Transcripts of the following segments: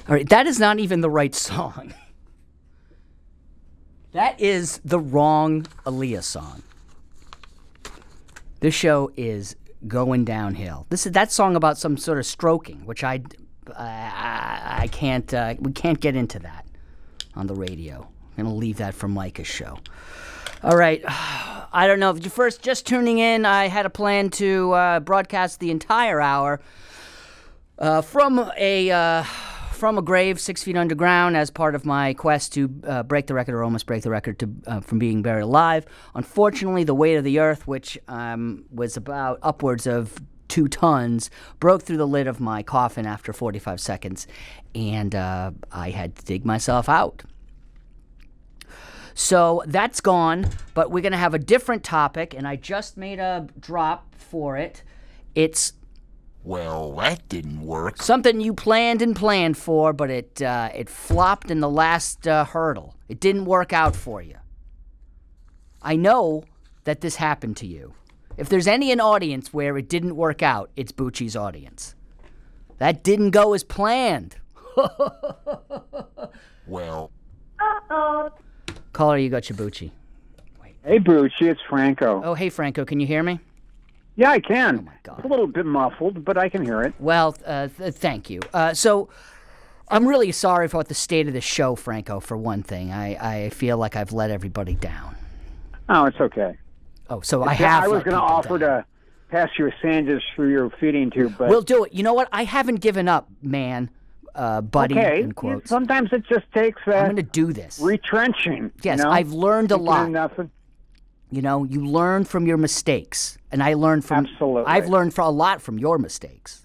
All right, that is not even the right song. That is the wrong Aaliyah song. This show is going downhill. This is that song about some sort of stroking, which I can't. We can't get into that on the radio. I'm gonna leave that for Micah's show. All right. I don't know if you're first just tuning in. I had a plan to broadcast the entire hour from a grave 6 feet underground as part of my quest to break the record or almost break the record from being buried alive. Unfortunately, the weight of the earth, which was about upwards of 2 tons, broke through the lid of my coffin after 45 seconds, and I had to dig myself out. So that's gone, but we're going to have a different topic, and I just made a drop for it. It's Well, that didn't work. something you planned for, but it flopped in the last hurdle. It didn't work out for you. I know that this happened to you. If there's any an audience where it didn't work out, it's Bucci's audience. That didn't go as planned. Well, Caller, you got your Bucci. Hey, Bucci, it's Franco. Oh, hey, Franco, can you hear me? Yeah, I can. Oh, my God. It's a little bit muffled, but I can hear it. Well, thank you. So I'm really sorry for the state of the show, Franco, for one thing. I feel like I've let everybody down. Oh, it's okay. Oh, so I have I was let going to people offer down. to pass you a sandwich through your feeding tube, but... We'll do it. You know what? I haven't given up, man, buddy, okay. in quotes. Sometimes it just takes I'm that going to do this. retrenching. Yes, you know? I've learned a Thinking lot. of nothing. You know, you learn from your mistakes, and I learned from. Absolutely. I've learned a lot from your mistakes.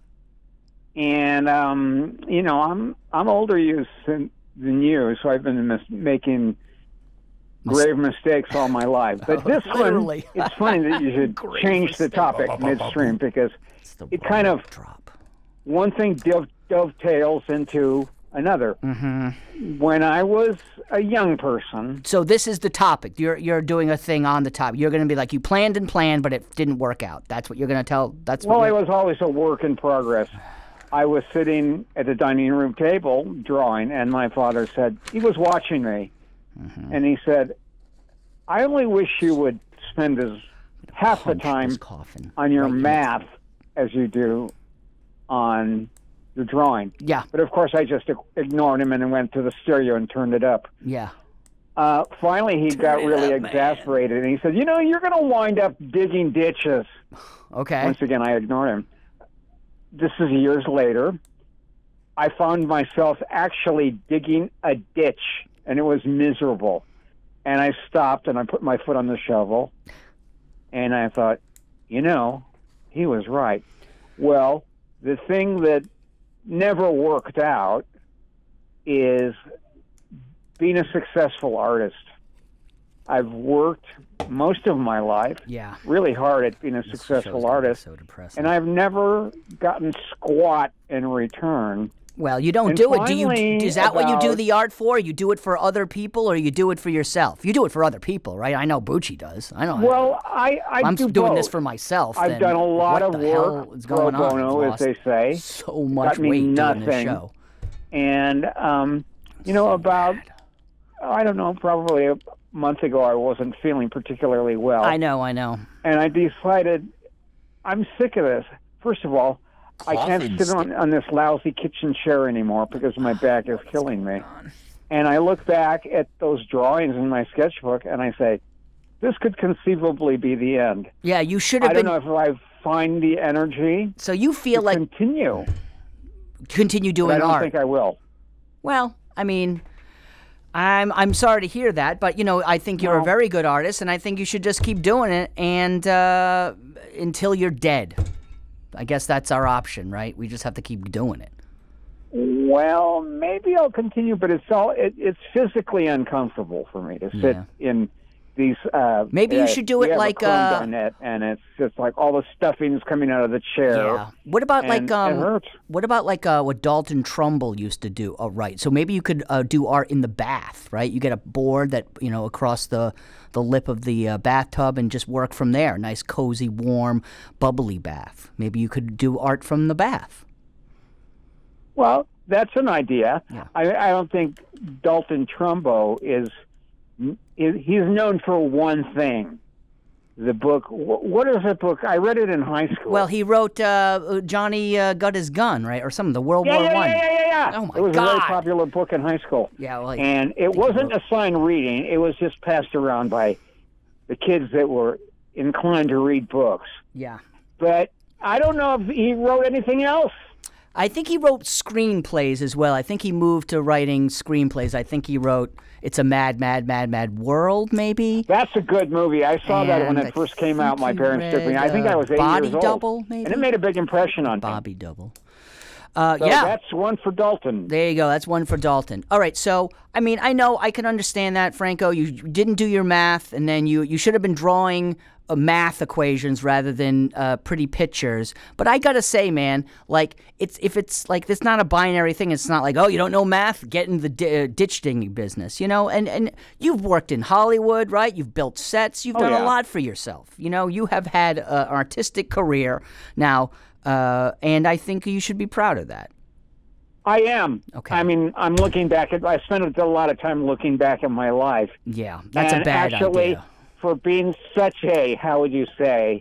And you know, I'm older than you, so I've been making grave mistakes all my life. But this one, Literally. it's funny that you should Grave change the mistake. topic midstream because It's the it kind wrong of drop. one thing dovetails into another. Mm-hmm. When I was a young person, So this is the topic. You're doing a thing on the topic. You're going to be like, you planned, but it didn't work out. That's what you're going to tell. That's what. well, I you're- was always a work in progress. I was sitting at the dining room table drawing, and my father said, he was watching me, and he said, I only wish you would spend half the punch time this coffin on your right in the- math as you do on your drawing. Yeah, But of course, I just ignored him and then went to the stereo and turned it up. yeah. Finally, he got it really up, man. exasperated, and he said, you know, you're going to wind up digging ditches. Okay. Once again, I ignored him. This is years later. I found myself actually digging a ditch, and it was miserable. And I stopped, and I put my foot on the shovel, and I thought, you know, he was right. Well, the thing that never worked out is being a successful artist. I've worked most of my life Yeah. really hard at being a This show's successful gonna be artist, So depressing. and I've never gotten squat in return. Well, you don't And do it. Do you? finally, Is that what you do about- the art for? You do it for other people, or you do it for yourself? You do it for other people, right? I know Bucci does. I know. Well, I'm I'm do doing both. this for myself. I've then done a lot what of the work hell is pro going on? bono, I've as they lost say. so much Got me weight doing this nothing. show. And you know, about I don't know, probably a month ago, I wasn't feeling particularly well. I know. And I decided I'm sick of this. First of all, I can't sit on this lousy kitchen chair anymore because my back is killing me. And I look back at those drawings in my sketchbook and I say, this could conceivably be the end. Yeah, you should I have don't been. know if I find the energy So you feel to like continue. continue But doing I don't art. think I will. Well, I mean, I'm sorry to hear that, but you know, I think you're a Well- very good artist, and I think you should just keep doing it and until you're dead. I guess that's our option, right? We just have to keep doing it. Well, maybe I'll continue, but it's physically uncomfortable for me to sit in these. Maybe you should do we it have like, a chrome dinette, and it's just like all the stuffing's coming out of the chair. Yeah. What about and like it hurts. what about like what Dalton Trumbull used to do? Oh, right. So maybe you could do art in the bath, right? You get a board that across the lip of the bathtub and just work from there. Nice, cozy, warm, bubbly bath. Maybe you could do art from the bath. Well, that's an idea. Yeah. I don't think Dalton Trumbo he's known for one thing. The book, what is that book? I read it in high school. Well, he wrote Johnny Got His Gun, right? Or something, the World War I. Yeah. Oh, my It was God. a very popular book in high school. Yeah, well, And it wasn't assigned reading. It was just passed around by the kids that were inclined to read books. yeah. But I don't know if he wrote anything else. I think he wrote screenplays as well. I think he moved to writing screenplays. I think he wrote It's a Mad, Mad, Mad, Mad World, maybe. That's a good movie. I saw that when And it first came out. My think he parents took me. read, I think I was 8 Body years old. Double, maybe? And it made a big impression on me. Bobby Double. So Yeah. that's one for Dalton. There you go. That's one for Dalton. All right. So, I mean, I know I can understand that, Franco. You didn't do your math, and then you should have been drawing math equations rather than pretty pictures. But I gotta say, man, like if it's like it's not a binary thing. It's not like, oh, you don't know math, get in the ditch digging business, you know. And you've worked in Hollywood, right? You've built sets. You've done a yeah. lot for yourself. You know, you have had an artistic career now. And I think you should be proud of that. I am. Okay. I mean, I'm looking back at. I spent a lot of time looking back at my life. Yeah, that's and a bad actually, idea. for being such a, how would you say?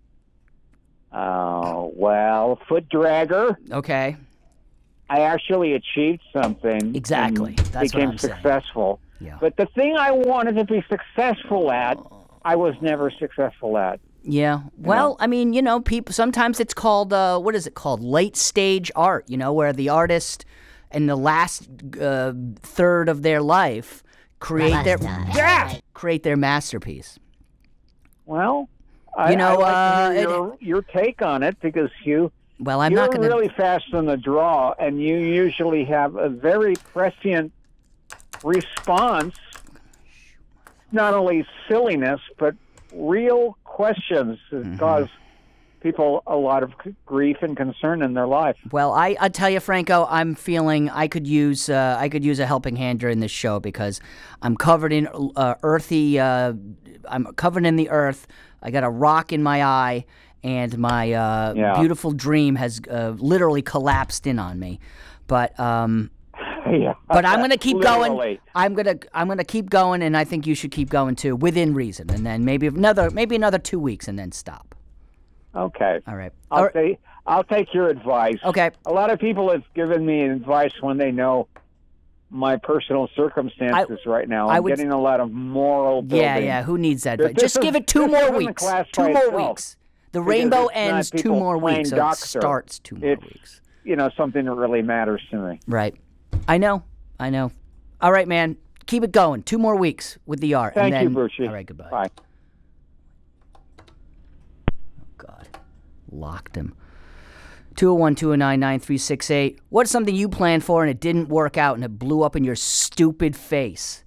Foot dragger. Okay. I actually achieved something. Exactly. and That's what became I'm saying. successful. Yeah. But the thing I wanted to be successful at, I was never successful at. Yeah. Well, I mean, you know, people sometimes it's called what is it called? Late stage art, you know, where the artist in the last third of their life create their masterpiece. Well, You know, I like to hear your take on it because Well, I'm you're not going to really fast on the draw, and you usually have a very prescient response. Not only silliness, but real questions that cause people a lot of grief and concern in their life. Well, I tell you, Franco, I'm feeling I could use a helping hand during this show because I'm covered in earthy. I'm covered in the earth. I got a rock in my eye, and my beautiful dream has literally collapsed in on me. But Yeah. but I'm gonna keep going. Literally. I'm gonna keep going, and I think you should keep going too, within reason. And then maybe another 2 weeks, and then stop. Okay. All right. I'll take your advice. Okay. A lot of people have given me advice when they know my personal circumstances right now. I'm getting a lot of moral building. Yeah. Who needs that? This Just is- give it 2 this more isn't a weeks. class 2 by more itself, weeks. The because rainbow it's not ends 2 people more playing weeks. So it doctor. starts 2 more It's, weeks. something that really matters to me. Right. I know. All right, man. Keep it going. 2 more weeks with the art. Thank and you, then, Bucci. All right, goodbye. Bye. God. Locked him. 201-209-9368. What's something you planned for and it didn't work out and it blew up in your stupid face?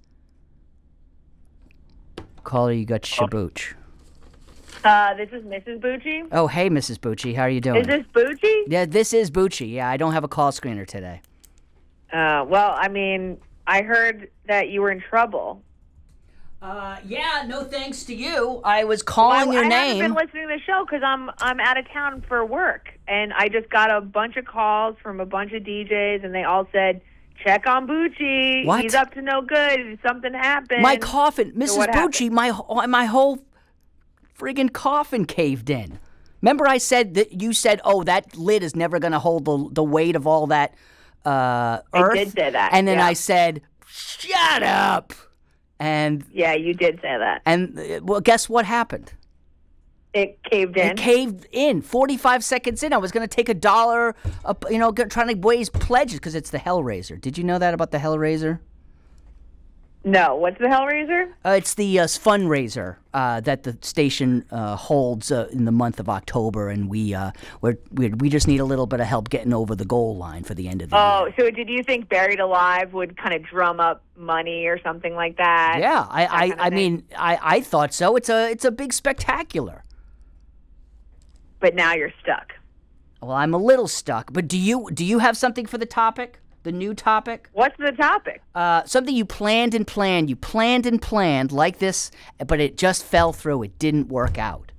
Caller, you got Shabooch. This is Mrs. Bucci. Oh, hey, Mrs. Bucci. How are you doing? Is this Bucci? Yeah, this is Bucci. Yeah, I don't have a call screener today. Well, I mean, I heard that you were in trouble. Yeah, no thanks to you. I was calling your I name. haven't been listening to the show because I'm out of town for work, and I just got a bunch of calls from a bunch of DJs, and they all said, "Check on Bucci. What? He's up to no good. Something happened." My coffin, Mrs. what Bucci, my whole friggin' coffin caved in. Remember I said that you said, "Oh, that lid is never going to hold the weight of all that earth." I did say that, and then yeah. I said, "Shut up." And Yeah, you did say that. well, guess what happened? It caved in. It caved in. 45 seconds in, I was going to take $1, trying to raise pledges because it's the Hellraiser. Did you know that about the Hellraiser? No, what's the Hellraiser? It's the fundraiser that the station holds in the month of October, and we just need a little bit of help getting over the goal line for the end of the year. Oh, so did you think Buried Alive would kind of drum up money or something like that? Yeah, I thing? mean, I thought so. It's a big spectacular. But now you're stuck. Well, I'm a little stuck. But do you have something for the topic? The new topic? What's the topic? Something you planned and planned. You planned and planned like this, but it just fell through. It didn't work out.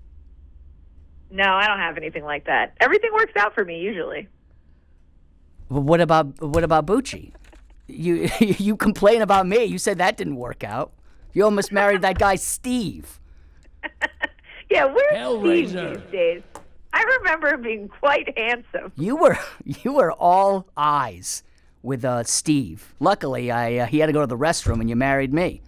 No, I don't have anything like that. Everything works out for me usually. But what about Bucci? You you complain about me. You said that didn't work out. You almost married that guy Steve. Yeah, where's Hellraiser. Steve these days? I remember him being quite handsome. You were all eyes with Steve. Luckily, he had to go to the restroom, and you married me.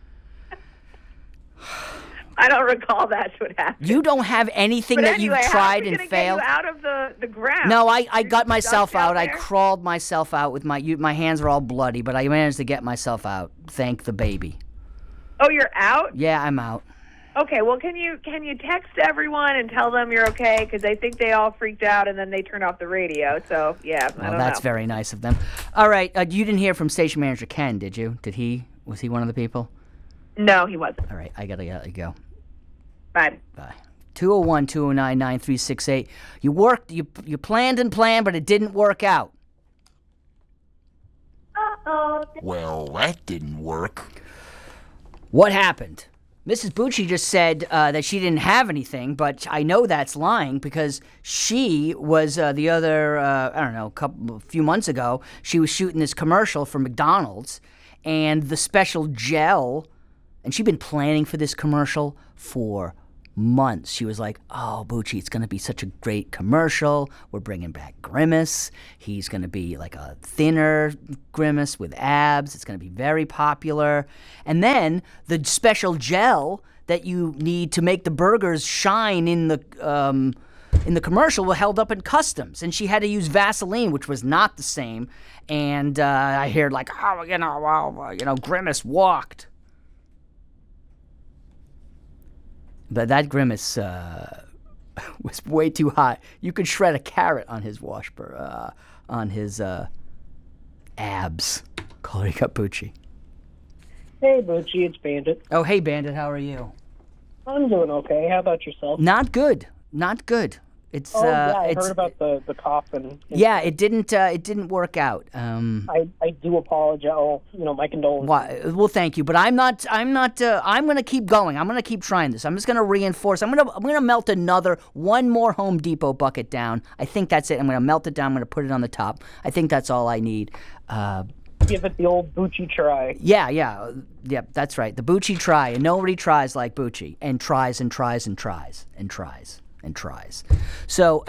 I don't recall that's what happened. You don't have anything But that anyway, you've tried how and are we gonna failed. Get you out of the ground. No, I You're got myself stuck down out. I there? crawled myself out with my hands are all bloody, but I managed to get myself out. Thank the baby. Oh, you're out? Yeah, I'm out. Okay, well, can you text everyone and tell them you're okay? Because I think they all freaked out and then they turned off the radio. So, yeah, I Well, don't that's know. very nice of them. All right, you didn't hear from station manager Ken, did you? Was he one of the people? No, he wasn't. All right, I gotta let you go. Bye. Bye. 201-209-9368. You planned and planned, but it didn't work out. Well, that didn't work. What happened? Mrs. Bucci just said that she didn't have anything, but I know that's lying because she was the other, a few months ago, she was shooting this commercial for McDonald's and the special gel, and she'd been planning for this commercial for months. She was like, oh, Bucci, it's going to be such a great commercial. We're bringing back Grimace. He's going to be like a thinner Grimace with abs. It's going to be very popular. And then the special gel that you need to make the burgers shine in the commercial were held up in customs. And she had to use Vaseline, which was not the same. And I heard like, Grimace walked. But that Grimace was way too hot. You could shred a carrot on his on his abs. Calling up Bucci. Hey, Bucci, it's Bandit. Oh, hey, Bandit, how are you? I'm doing okay. How about yourself? Not good. Not good. It's I heard about the cough and yeah, it didn't work out. I do apologize. Oh, my condolences. Why? Well, thank you, but I'm not. I'm going to keep going. I'm going to keep trying this. I'm just going to reinforce. I'm going to melt one more Home Depot bucket down. I think that's it. I'm going to melt it down. I'm going to put it on the top. I think that's all I need. Give it the old Bucci try. Yeah, that's right. The Bucci try, and nobody tries like Bucci, and tries and tries and tries and tries. And tries. So,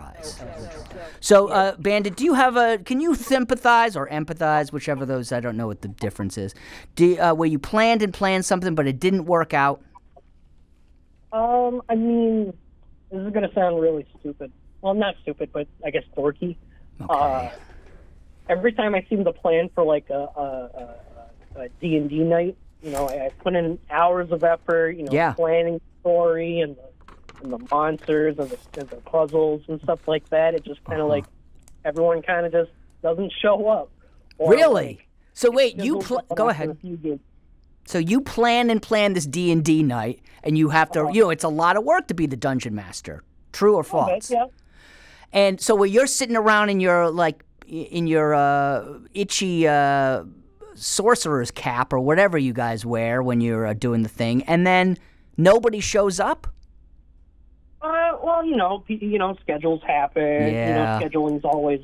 Bandit, do you have can you sympathize or empathize, whichever of those, I don't know what the difference is, where you planned something, but it didn't work out? I mean, this is going to sound really stupid. Well, not stupid, but I guess dorky. Okay. Every time I seem to plan for like a D&D night, I put in hours of effort, planning the story and the monsters and the puzzles and stuff like that. It just kind of like everyone kind of just doesn't show up. Or Really? So wait, go after ahead. a few games. So you plan this D&D night, and you have to, it's a lot of work to be the dungeon master. True or false? Okay, yeah. And so where you're sitting around in your itchy sorcerer's cap or whatever you guys wear when you're doing the thing, and then nobody shows up. Well, schedules happen. Yeah. Scheduling's always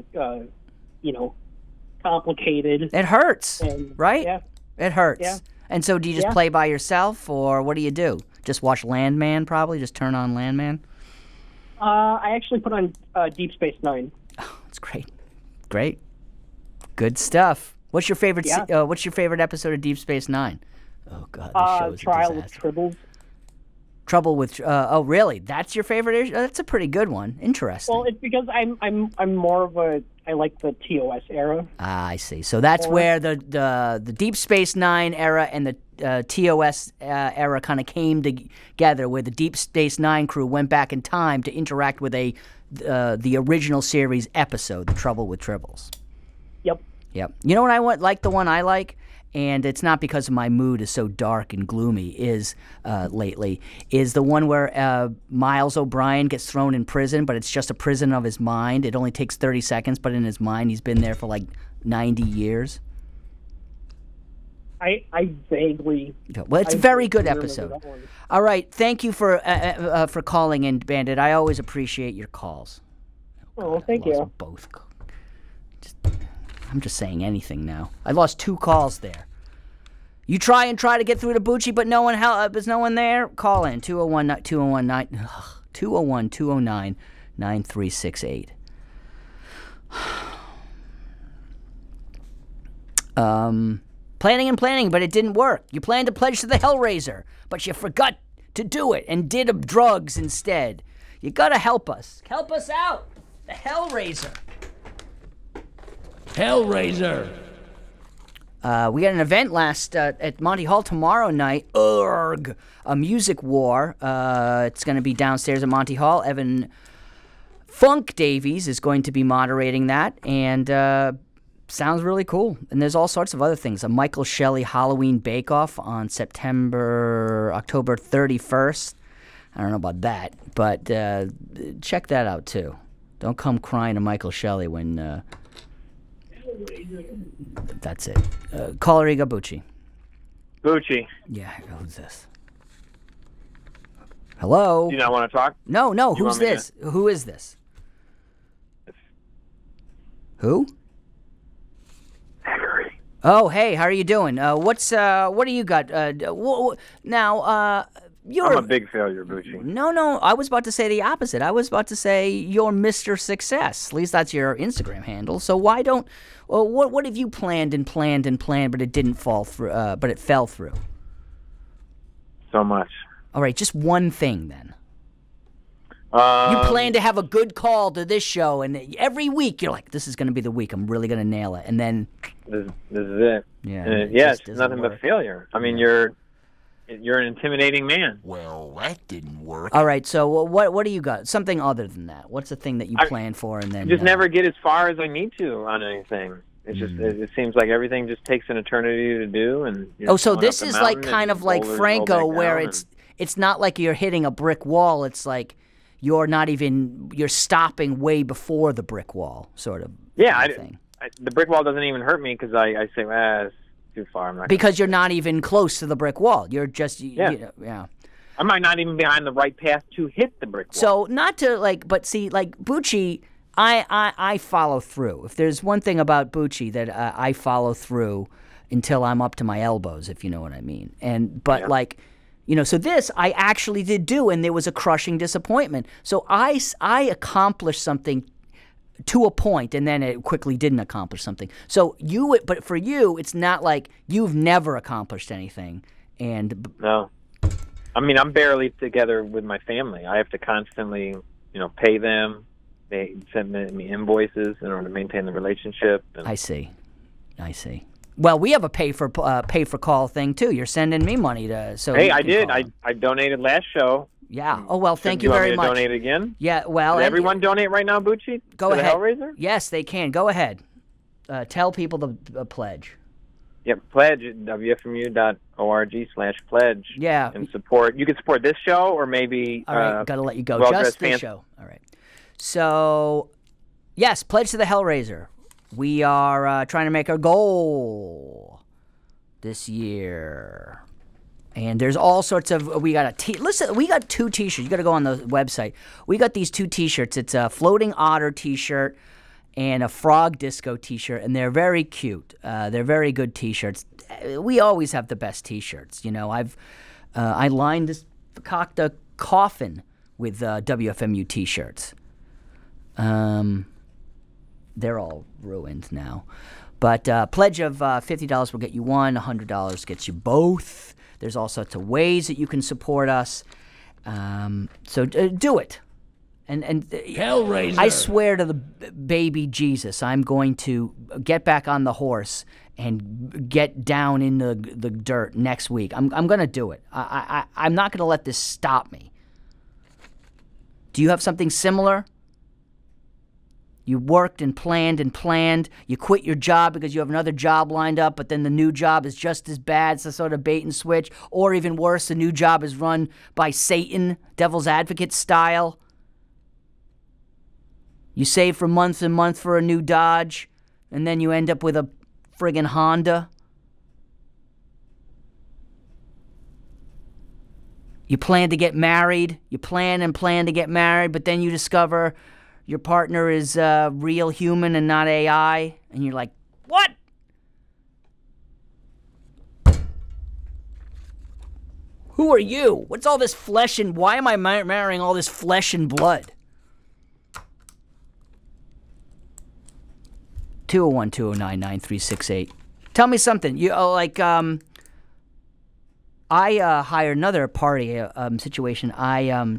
complicated. It hurts, right? Yeah. It hurts. Yeah. And so do you just play by yourself, or what do you do? Just watch Landman, probably? Just turn on Landman? I actually put on Deep Space Nine. Oh, it's great. Great. Good stuff. What's your favorite What's your favorite episode of Deep Space Nine? Oh, God, this show is a Trial with disaster. Tribbles. Trouble with oh, really? That's your favorite issue? That's a pretty good one. Interesting. Well, it's because I'm more of I like the TOS era. Ah, I see. So that's where the Deep Space Nine era and the TOS era kind of came together, where the Deep Space Nine crew went back in time to interact with the original series episode, The Trouble with Tribbles. Yep. Yep. You know what I like? The one I like, and it's not because my mood is so dark and gloomy lately, is the one where Miles O'Brien gets thrown in prison, but it's just a prison of his mind. It only takes 30 seconds, but in his mind he's been there for like 90 years. I vaguely... Well, it's a very good episode. All right. Thank you for calling in, Bandit. I always appreciate your calls. Oh, thank I lost you. Both. I'm just saying anything now. I lost 2 calls there. You try to get through to Bucci, but no one there's no one there. Call in 201-209-9368. Planning, but it didn't work. You planned to pledge to the Hellraiser, but you forgot to do it and did drugs instead. You gotta help us. Help us out. The Hellraiser. Hellraiser. We got an event at Monty Hall tomorrow night. A music war. It's going to be downstairs at Monty Hall. Evan Funk Davies is going to be moderating that, and sounds really cool. And there's all sorts of other things. A Michael Shelley Halloween Bake-Off on October 31st. I don't know about that, but check that out too. Don't come crying to Michael Shelley when... That's it. Caller Ego Bucci. Bucci. Yeah, who's this? Hello? Do you not want to talk? No, who's this? Who is this? Who? Harry. Oh, hey, how are you doing? What do you got? Now, I'm a big failure, Bucci. No, I was about to say the opposite. I was about to say you're Mr. Success. At least that's your Instagram handle. So why don't... Well, what have you planned, but it didn't fall through, but it fell through? So much. All right, just one thing then. You plan to have a good call to this show, and every week you're like, this is going to be the week. I'm really going to nail it. And then... This is it. Yeah, it's nothing but failure. I mean, you're an intimidating man. Well, that didn't work. All right, so what do you got? Something other than that. What's the thing that you plan for and then... I just never get as far as I need to on anything. It's just it seems like everything just takes an eternity to do. And so this is like kind of like Franco, where it's not like you're hitting a brick wall. It's like you're stopping way before the brick wall, sort of. Yeah, thing. The brick wall doesn't even hurt me because I say, it's too far. I'm not because you're not even close to the brick wall. You're just yeah. I might not even be on the right path to hit the brick wall. So not to but see, Bucci, I follow through. If there's one thing about Bucci that I follow through until I'm up to my elbows, if you know what I mean. So this I actually did do, and there was a crushing disappointment. So I accomplished something to a point, and then it quickly didn't accomplish something. So but for you, it's not like you've never accomplished anything. And no, I mean I'm barely together with my family. I have to constantly, pay them. They send me invoices in order to maintain the relationship. I see. Well, we have a pay for call thing too. You're sending me money to Hey, I did. I donated last show. Yeah. Oh well, thank you very much. Donate again? Yeah. Well, Did everyone donate right now, Bucci? Go ahead. The Hellraiser? Yes, they can. Go ahead. Tell people the pledge. Yep, pledge at wfmu.org/pledge. Yeah. And support. You can support this show or maybe. All right, got to let you go. Just this show. All right. So, yes, pledge to the Hellraiser. We are trying to make our goal this year. And there's all sorts of, we got we got 2 T-shirts. You got to go on the website. We got these 2 T-shirts. It's a Floating Otter T-shirt and a Frog Disco T-shirt, and they're very cute. They're very good T-shirts. We always have the best T-shirts. I lined this cocked coffin with WFMU T-shirts. They're all ruined now. But pledge of $50 will get you one, $100 gets you both. There's all sorts of ways that you can support us. So do it. And Hellraiser. I swear to the baby Jesus, I'm going to get back on the horse and get down in the dirt next week. I'm going to do it. I'm not going to let this stop me. Do you have something similar? You worked and planned. You quit your job because you have another job lined up, but then the new job is just as bad. It's a sort of bait and switch. Or even worse, the new job is run by Satan, devil's advocate style. You save for months and months for a new Dodge, and then you end up with a friggin' Honda. You plan to get married. You plan to get married, but then you discover your partner is real human and not AI, and you're like, What? Who are you? What's all this flesh and... Why am I marrying all this flesh and blood? 201-209-9368. Tell me something. I hired another party situation. I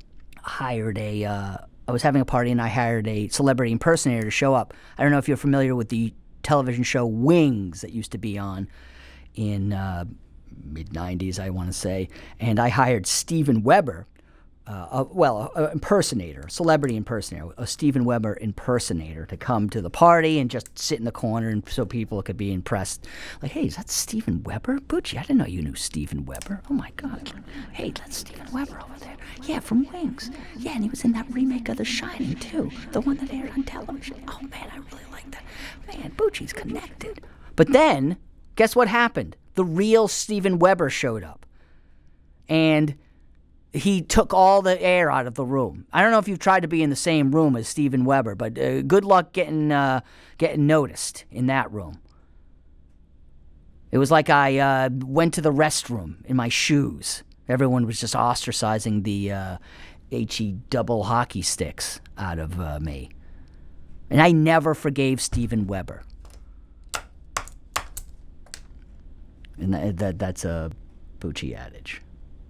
was having a party and I hired a celebrity impersonator to show up. I don't know if you're familiar with the television show Wings that used to be on in mid-90s, I want to say. And I hired Steven Weber, impersonator, celebrity impersonator, a Steven Weber impersonator to come to the party and just sit in the corner and so people could be impressed. Like, hey, is that Steven Weber? Bucci, I didn't know you knew Steven Weber. Oh, my God. Hey, that's Steven Weber over there. Yeah, from Wings. Yeah, and he was in that remake of The Shining, too. The one that aired on television. Oh, man, I really like that. Man, Bucci's connected. But then, guess what happened? The real Steven Weber showed up. And he took all the air out of the room. I don't know if you've tried to be in the same room as Steven Weber, but good luck getting noticed in that room. It was like I went to the restroom in my shoes. Everyone was just ostracizing the HE double hockey sticks out of me. And I never forgave Steven Weber. And that's a Bucci adage.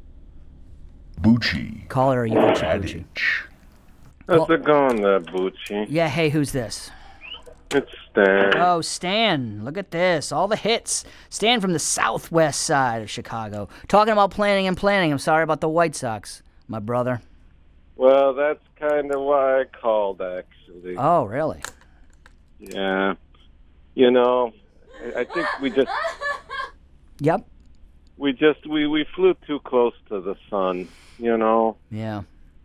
Bucci. Caller, are you Bucci? How's it going there, Bucci? Yeah, hey, who's this? It's Stan. Oh, Stan, look at this. All the hits. Stan from the southwest side of Chicago. Talking about planning and planning. I'm sorry about the White Sox, my brother. Well, that's kind of why I called, actually. Oh, really? Yeah. You know, I think we just... Yep. We flew too close to the sun, you know? Yeah.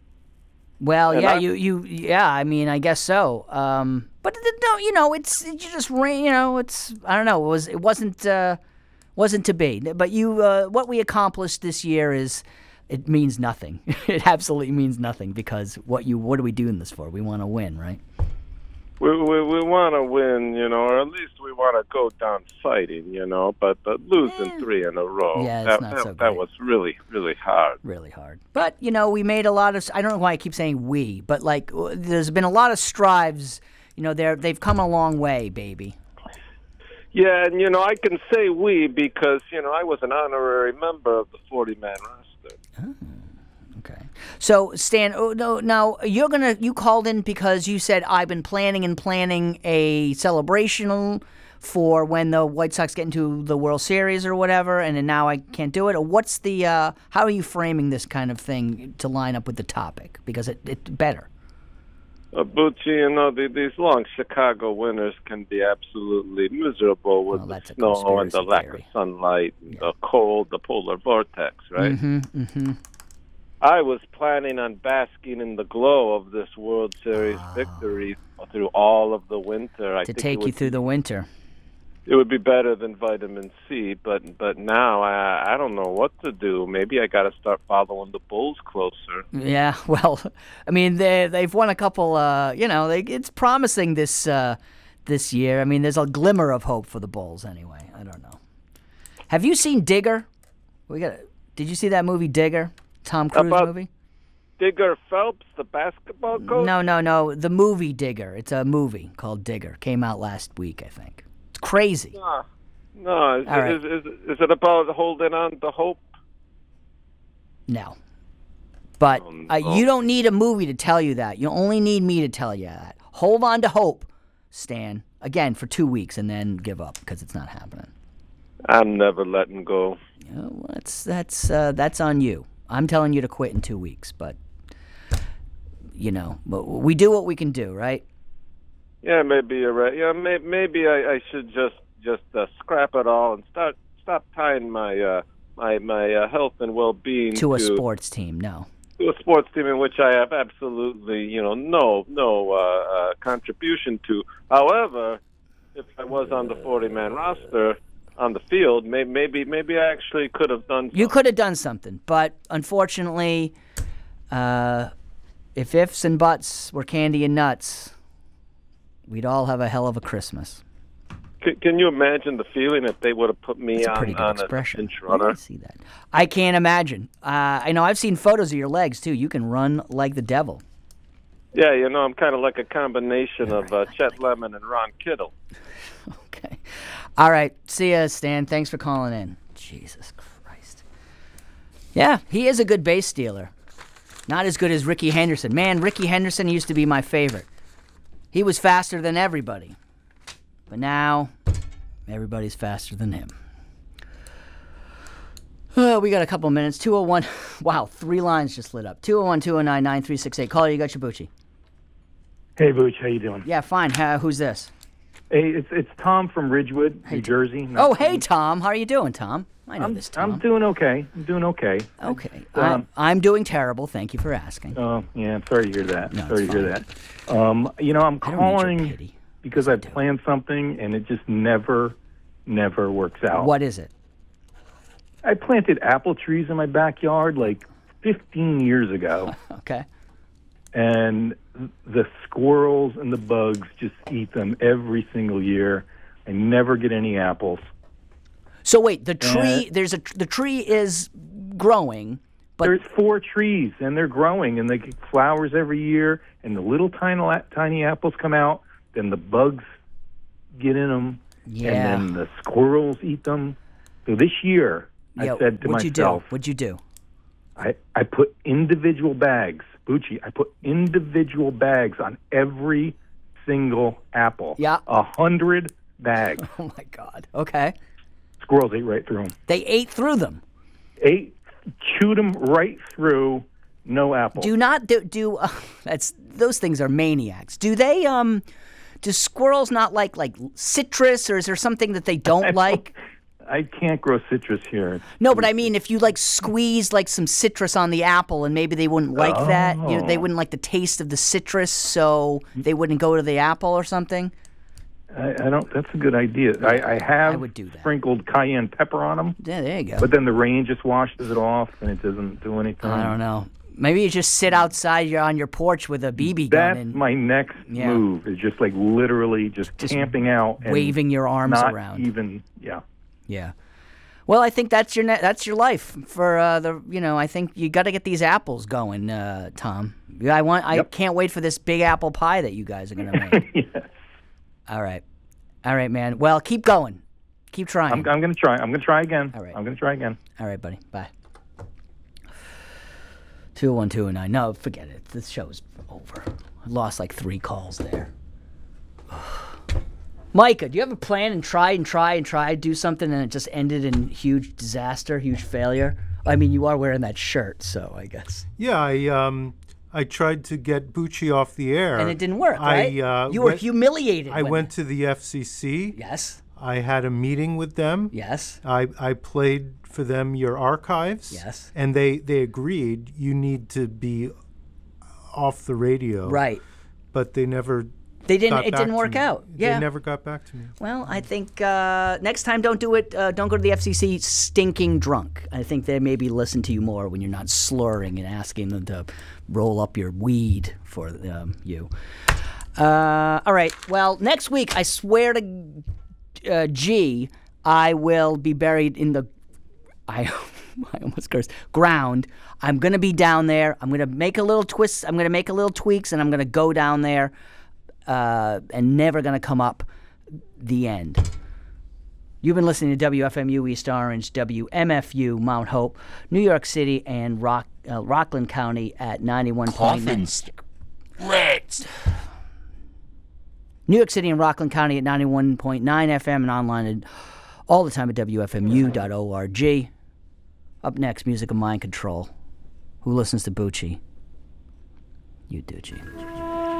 Well, and yeah, I mean, I guess so. But no, you know, it's just rain. You know, it's I don't know. It wasn't to be. But what we accomplished this year it means nothing. It absolutely means nothing because what are we doing this for? We want to win, right? We want to win, you know, or at least we want to go down fighting, you know. But losing 3 in a row, yeah, not so great. That was really, really hard. Really hard. But you know, we made a lot of. I don't know why I keep saying we, but like, there's been a lot of strides. You know, they've come a long way, baby. Yeah, and you know, I can say we because you know I was an honorary member of the 40-man roster. Oh. Okay. So, Stan, now you called in because you said I've been planning a celebration for when the White Sox get into the World Series or whatever, and then now I can't do it. Or what's the how are you framing this kind of thing to line up with the topic? Because it's better. Bucci, you know, these long Chicago winters can be absolutely miserable with the snow and the lack of sunlight, and the cold, the polar vortex, right? Mm-hmm, mm-hmm. I was planning on basking in the glow of this World Series victory through all of the winter. To take you through the winter. It would be better than vitamin C, but now I don't know what to do. Maybe I got to start following the Bulls closer. Yeah, well, I mean they've won a couple. You know, it's promising this year. I mean, there's a glimmer of hope for the Bulls. Anyway, I don't know. Have you seen Digger? Did you see that movie Digger? Tom Cruise movie? Digger Phelps, the basketball coach? No. The movie Digger. It's a movie called Digger. Came out last week, I think. It's crazy. No. Is it about holding on to hope? No. But you don't need a movie to tell you that. You only need me to tell you that. Hold on to hope, Stan. Again, for 2 weeks and then give up because it's not happening. I'm never letting go. Well, that's on you. I'm telling you to quit in 2 weeks, but you know, we do what we can do, right? Yeah, maybe you're right. Yeah, maybe I should just scrap it all and stop tying my my health and well-being to a sports team. No, to a sports team in which I have absolutely no contribution to. However, if I was on the 40-man roster on the field, maybe I actually could have done something. You could have done something, but unfortunately, if ifs and buts were candy and nuts, we'd all have a hell of a Christmas. Can you imagine the feeling if they would have put me That's a pretty good on expression. a pinch runner? I see that. I can't imagine. I know I've seen photos of your legs, too. You can run like the devil. Yeah, I'm kind of like a combination of Chet Lemon and Ron Kittle. Okay. All right. See ya, Stan. Thanks for calling in. Jesus Christ. Yeah, he is a good base stealer. Not as good as Ricky Henderson. Man, Ricky Henderson used to be my favorite. He was faster than everybody. But now, everybody's faster than him. We got a couple minutes. 201. Wow, 3 lines just lit up. 201-209-9368. Caller, you got your Bucci. Hey, Booch, how you doing? Yeah, fine. Who's this? Hey, it's Tom from Ridgewood, New Jersey. Oh, hey, Tom. How are you doing, Tom? I know this, Tom. I'm doing okay. Okay. I'm doing terrible. Thank you for asking. Oh, yeah, I'm sorry to hear that. No, sorry it's to hear that. fine. I'm I don't need your calling pity. because I planned something, and it just never works out. What is it? I planted apple trees in my backyard like 15 years ago. Okay. And the squirrels and the bugs just eat them every single year. I never get any apples. So wait, the tree the tree is growing, but there's 4 trees and they're growing and they get flowers every year and the little tiny apples come out, then the bugs get in them and then the squirrels eat them. So this year I said to myself, What'd you do? I put individual bags, Bucci, I put individual bags on every single apple. Yeah. 100 bags. Oh, my God. Okay. Squirrels ate right through them. They ate through them? Chewed them right through, no apple. Do not do those things are maniacs. Do they, do squirrels not like citrus, or is there something that they don't like? I can't grow citrus here. No, but I mean, if you squeeze some citrus on the apple, and maybe they wouldn't like that. They wouldn't like the taste of the citrus, so they wouldn't go to the apple or something. I don't. That's a good idea. I have I would do that. Sprinkled cayenne pepper on them. Yeah, there you go. But then the rain just washes it off, and it doesn't do anything. I don't know. Maybe you just sit outside on your porch with a BB gun. That's my next move. Is just literally just camping out, and waving your arms not around. Even Yeah. Well, I think that's your life for I think you got to get these apples going, Tom. I can't wait for this big apple pie that you guys are going to make. Yes. All right, man. Well, keep going. Keep trying. I'm going to try. I'm going to try again. All right. I'm going to try again. All right, buddy. Bye. 201-209. No, forget it. This show's over. I lost 3 calls there. Micah, do you have a plan and try, do something, and it just ended in huge disaster, huge failure? I mean, you are wearing that shirt, so I guess. Yeah, I tried to get Bucci off the air. And it didn't work, right? You were humiliated. I went to the FCC. Yes. I had a meeting with them. Yes. I played for them your archives. Yes. And they agreed you need to be off the radio. Right. But they never... It didn't work out. Yeah. They never got back to me. Well, I think next time don't do it. Don't go to the FCC stinking drunk. I think they maybe listen to you more when you're not slurring and asking them to roll up your weed for you. All right. Well, next week, I swear to G, I will be buried in the... I almost cursed. Ground. I'm going to be down there. I'm going to make a little twist. I'm going to make a little tweaks, and I'm going to go down there. And never going to come up the end. You've been listening to WFMU East Orange, WMFU Mount Hope, New York City, and Rockland County at 91.9. New York City and Rockland County at 91.9 FM and online all the time at WFMU.org. Up next, music of Mind Control. Who listens to Bucci? You do, G.